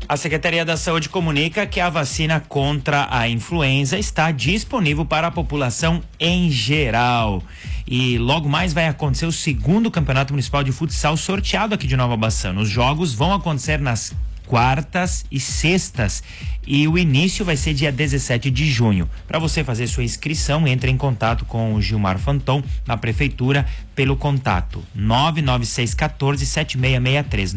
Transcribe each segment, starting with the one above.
A Secretaria da Saúde comunica que a vacina contra a influenza está disponível para a população em geral. E logo mais vai acontecer o segundo Campeonato Municipal de Futsal sorteado aqui de Nova Bassano. Os jogos vão acontecer nas quartas e sextas e o início vai ser dia 17 de junho. Para você fazer sua inscrição, entre em contato com o Gilmar Fanton na prefeitura pelo contato 99614-7663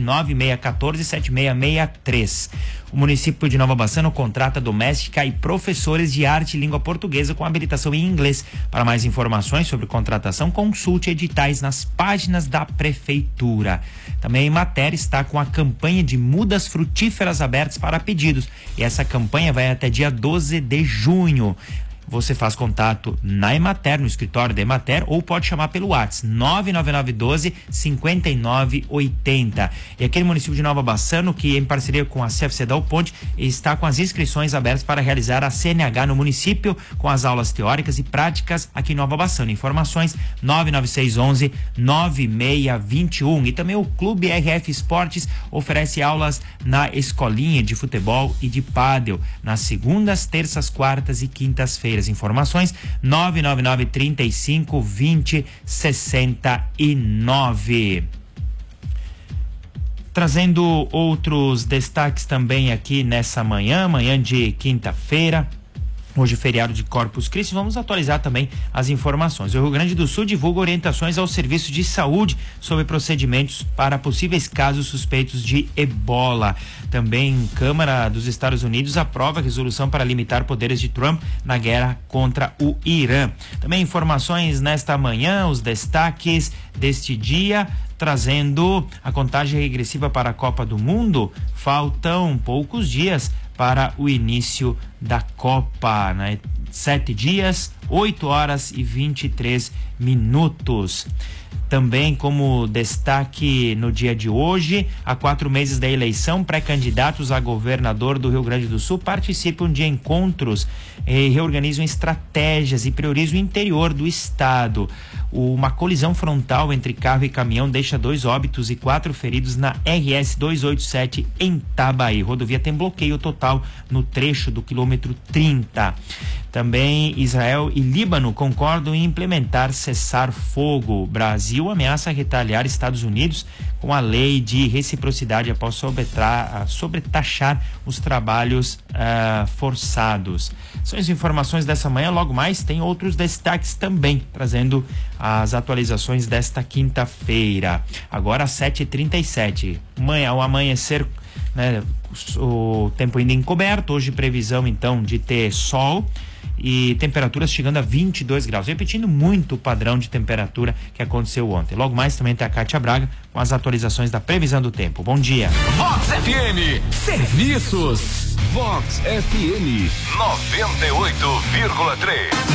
99614-7663. O município de Nova Bassano contrata doméstica e professores de arte e língua portuguesa com habilitação em inglês. Para mais informações sobre contratação, consulte editais nas páginas da prefeitura. Também a Emater está com a campanha de mudas frutíferas abertas para pedidos. E essa campanha vai até dia 12 de junho. Você faz contato na Emater, no escritório da Emater, ou pode chamar pelo WhatsApp 99912-5980. E aquele município de Nova Bassano, que em parceria com a CFC Dal Ponte, está com as inscrições abertas para realizar a CNH no município, com as aulas teóricas e práticas aqui em Nova Bassano. Informações 99611-9621. E também o Clube RF Esportes oferece aulas na escolinha de futebol e de pádel, nas segundas, terças, quartas e quintas-feiras. Informações 999-35-20-69. Trazendo outros destaques também aqui nessa manhã de quinta-feira. Hoje, feriado de Corpus Christi, vamos atualizar também as informações. O Rio Grande do Sul divulga orientações aos serviços de saúde sobre procedimentos para possíveis casos suspeitos de ebola. Também, Câmara dos Estados Unidos aprova a resolução para limitar poderes de Trump na guerra contra o Irã. Também informações nesta manhã, os destaques deste dia, trazendo a contagem regressiva para a Copa do Mundo. Faltam poucos dias para o início da Copa, né? 7 dias, 8 horas e 23 minutos. Também como destaque no dia de hoje, há 4 meses da eleição, pré-candidatos a governador do Rio Grande do Sul participam de encontros, reorganizam estratégias e priorizam o interior do estado. Uma colisão frontal entre carro e caminhão deixa 2 óbitos e 4 feridos na RS 287 em Tabaí. Rodovia tem bloqueio total no trecho do quilômetro 30. Também Israel e Líbano concordam em implementar cessar-fogo. Brasil ameaça retaliar Estados Unidos com a lei de reciprocidade após sobretaxar os trabalhos forçados. São as informações dessa manhã. Logo mais tem outros destaques também, trazendo as atualizações desta quinta-feira. Agora às 7h37. Ao amanhecer, né, o tempo ainda encoberto. Hoje previsão então de ter sol e temperaturas chegando a 22 graus, repetindo muito o padrão de temperatura que aconteceu ontem. Logo mais também tem a Kátia Braga com as atualizações da previsão do tempo. Bom dia. Vox FM Serviços. Vox FM 98,3.